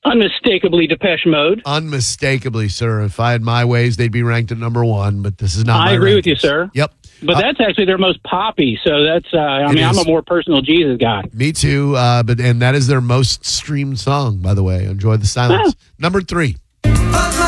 Unmistakably Depeche Mode. Unmistakably, sir. If I had my ways, they'd be ranked at number one, but this is not my I agree rankings. with you, sir. Yep. But that's actually their most poppy, so that's, I'm a more personal Jesus guy. Me too, and that is their most streamed song, by the way. Enjoy the silence. Number 3.